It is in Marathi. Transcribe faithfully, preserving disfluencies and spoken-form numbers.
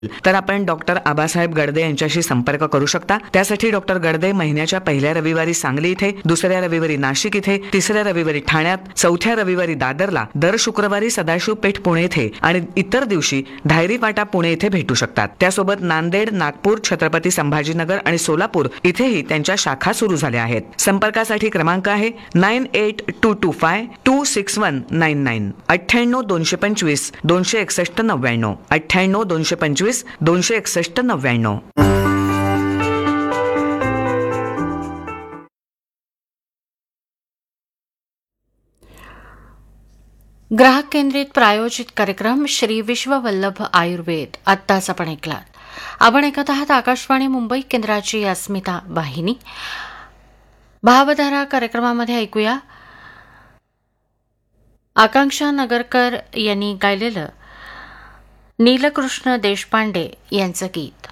तर आपण डॉक्टर आबासाहेब गडदे यांच्याशी संपर्क करू शकता. त्यासाठी डॉक्टर गडदे महिन्याच्या पहिल्या रविवारी सांगली इथे, दुसऱ्या रविवारी नाशिक इथे, तिसऱ्या रविवारी ठाण्यात, चौथ्या रविवारी दादरला, दर शुक्रवारी सदाशिव पेठ पुणे इथे आणि इतर दिवशी धायरी फाटा पुणे इथे भेटू शकतात. त्यासोबत नांदेड, नागपूर, छत्रपती संभाजीनगर आणि सोलापूर इथेही त्यांच्या शाखा सुरू झाल्या आहेत. संपर्कासाठी क्रमांक आहे nine eight to to five to six one nine nine अठ्ठ्याण्णव दोनशे पंचवीस दोनशे एकसष्ट नव्याण्णव अठ्ठ्याण्णव दोनशे पंचवीस दोनशे एकसष्ट नव्याण्णव. ग्राहक केंद्रित प्रायोजित कार्यक्रम श्री विश्ववल्लभ आयुर्वेद आत्ताच आपण ऐकलात. आपण ऐकत आहात आकाशवाणी मुंबई केंद्राची अस्मिता वाहिनी. भावधारा कार्यक्रमामध्ये ऐकूया आकांक्षा नगरकर यांनी गायलेलं नीलकृष्ण देशपांडे यांचं गीत.